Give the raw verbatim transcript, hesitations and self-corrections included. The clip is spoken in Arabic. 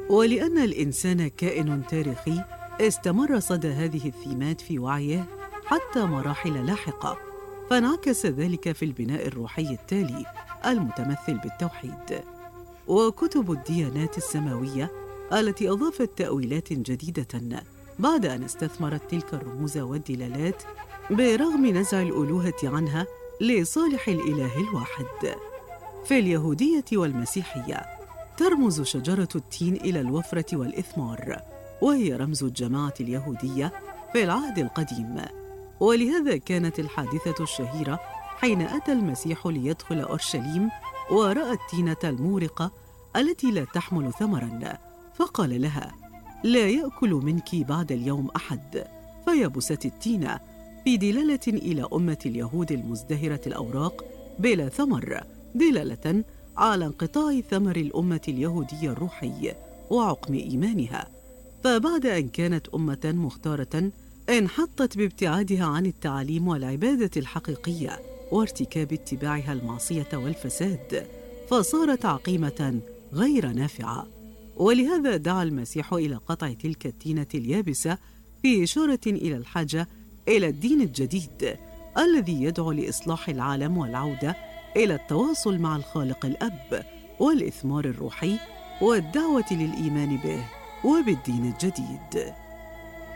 ولأن الإنسان كائن تاريخي، استمر صدى هذه الثيمات في وعيه حتى مراحل لاحقة، فانعكس ذلك في البناء الروحي التالي المتمثل بالتوحيد. وكتب الديانات السماوية التي أضافت تأويلات جديدة بعد أن استثمرت تلك الرموز والدلالات برغم نزع الألوهة عنها لصالح الإله الواحد. في اليهودية والمسيحية ترمز شجرة التين إلى الوفرة والإثمار، وهي رمز الجماعة اليهودية في العهد القديم. ولهذا كانت الحادثة الشهيرة حين أتى المسيح ليدخل أورشليم ورأى التينة المورقة التي لا تحمل ثمراً، فقال لها: لا يأكل منك بعد اليوم أحد. فيبست التينة، في دلالة إلى أمة اليهود المزدهرة الأوراق بلا ثمر، دلالة على انقطاع ثمر الأمة اليهودية الروحي وعقم إيمانها. فبعد أن كانت أمة مختارة، انحطت بابتعادها عن التعاليم والعبادة الحقيقية وارتكاب اتباعها المعصية والفساد، فصارت عقيمة غير نافعة. ولهذا دعا المسيح إلى قطع تلك التينة اليابسة، في إشارة إلى الحاجة إلى الدين الجديد الذي يدعو لإصلاح العالم والعودة إلى التواصل مع الخالق الأب والإثمار الروحي والدعوة للإيمان به وبالدين الجديد.